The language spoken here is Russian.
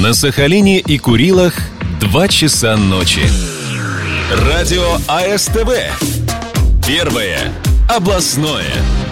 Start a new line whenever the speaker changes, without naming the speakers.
На Сахалине и Курилах 2 часа ночи. Радио АСТВ. Первое областное.